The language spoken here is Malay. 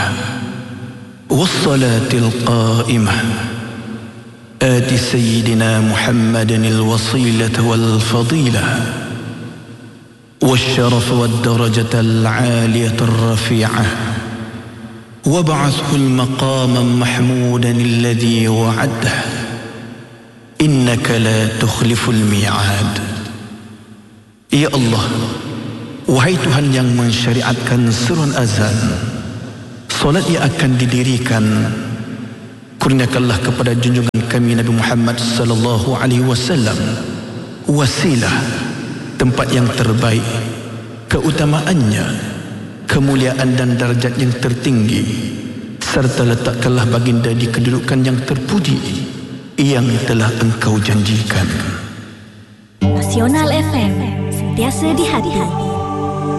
والصلاة القائمة آت سيدنا محمد الوصيلة والفضيلة والشرف والدرجة العالية الرفيعة وابعثه المقام محمودا الذي وعده إنك لا تخلف الميعاد. Ya Allah, wahai Tuhan yang mensyariatkan seruan azan, solat yang akan didirikan, kurniakanlah kepada junjungan kami Nabi Muhammad sallallahu alaihi wasallam wasilah, tempat yang terbaik, keutamaannya, kemuliaan dan darjat yang tertinggi, serta letakkanlah baginda di kedudukan yang terpuji yang telah Engkau janjikan. Nasional FM, sentiasa di hati.